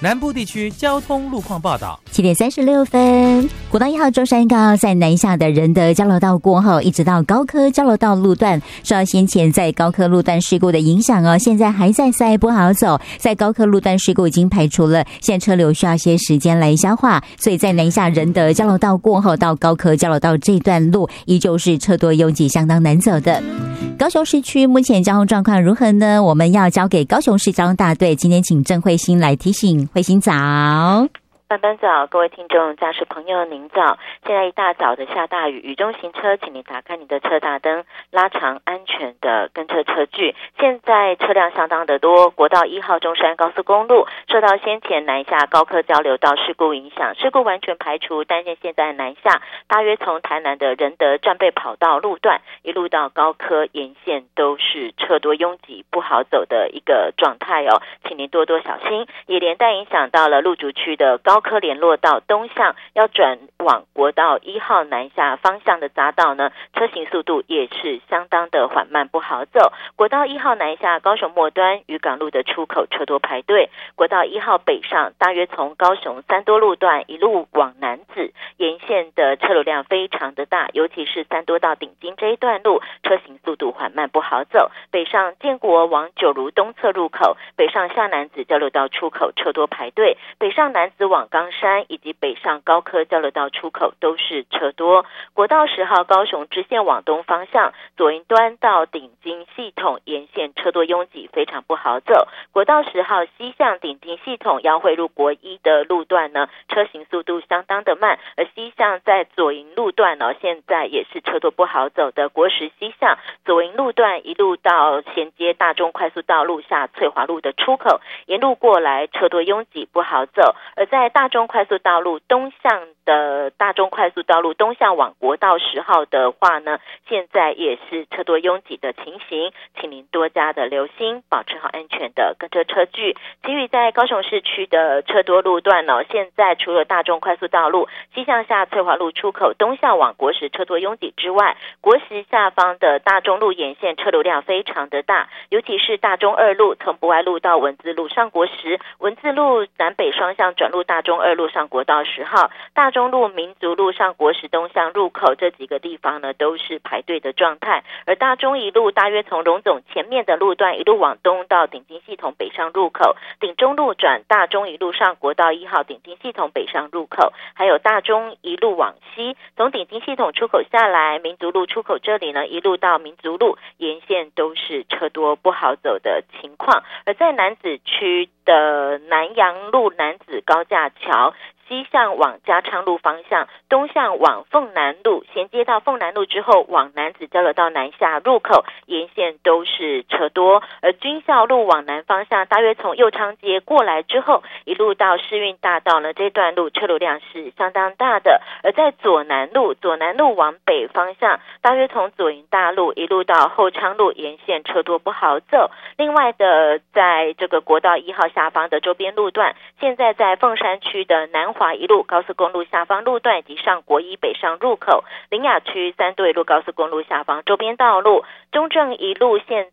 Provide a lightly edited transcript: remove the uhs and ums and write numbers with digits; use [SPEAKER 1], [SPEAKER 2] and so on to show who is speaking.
[SPEAKER 1] 南部地区交通路况报道。
[SPEAKER 2] 7:36，国道1号中山高在南下的仁德交流道过后，一直到高科交流道路段，受到先前在高科路段事故的影响哦，现在还在塞，不好走。在高科路段事故已经排除了，现在车流需要些时间来消化，所以在南下仁德交流道过后到高科交流道这段路，依旧是车多拥挤，相当难走的。高雄市区目前交通状况如何呢？我们要交给高雄市交通大队，今天请郑慧欣来提醒。慧欣早。
[SPEAKER 3] 班早，各位听众驾驶朋友您早。现在一大早的下大雨，雨中行车请你打开你的车大灯，拉长安全的跟车车距。现在车辆相当的多，国道1号中山高速公路受到先前南下高科交流道事故影响，事故完全排除，但是现在南下大约从台南的仁德战备跑道路段一路到高科沿线都是车多拥挤不好走的一个状态哦，请您多多小心，也连带影响到了路竹区的高科联络道东向要转往国道1号南下方向的匝道呢，车行速度也是相当的缓慢不好走。国道1号南下高雄末端渔港路的出口车多排队，国道1号北上大约从高雄三多路段一路往南子沿线的车流量非常的大，尤其是三多到顶金这一段路车行速度缓慢不好走。北上建国往九如东侧入口，北上下南子交流道出口车多排队，北上南子往冈山以及北上高科交流道出口都是车多。国道10号高雄支线往东方向左营端到顶金系统沿线车多拥挤，非常不好走。国道10号西向顶金系统要汇入国一的路段呢，车行速度相当的慢，而西向在左营路段呢，现在也是车多不好走的。国10西向左营路段一路到衔接大中快速道路下翠华路的出口，沿路过来车多拥挤不好走。而在大中快速道路东向的大中快速道路东向往国道10号的话呢，现在也是车多拥挤的情形，请您多加的留心，保持好安全的跟车车距。其余在高雄市区的车多路段呢，现在除了大中快速道路西向下翠华路出口东向往国10车多拥挤之外，国10下方的大中路沿线车流量非常的大，尤其是大中二路从博爱路到文字路上国10，文字路南北双向转入大中二路上国道10号，大中路民族路上国10东向入口这几个地方呢都是排队的状态。而大中一路大约从荣总前面的路段一路往东到顶金系统北上入口，顶中路转大中一路上国道1号顶金系统北上入口，还有大中一路往西从顶金系统出口下来民族路出口这里呢，一路到民族路沿线都是车多不好走的情况。而在楠梓区的南阳路楠梓高架桥西向往嘉昌路方向，东向往凤南路，衔接到凤南路之后往楠梓交流道南下入口沿线都是车多。而军校路往南方向大约从右昌街过来之后一路到世运大道呢，这段路车流量是相当大的。而在左南路往北方向大约从左营大路一路到后昌路沿线车多不好走。另外的在这个国道1号下方的周边路段，现在在凤山区的南华一路高速公路下方路段以及上国一北上入口，苓雅区三多一路高速公路下方周边道路，中正一路现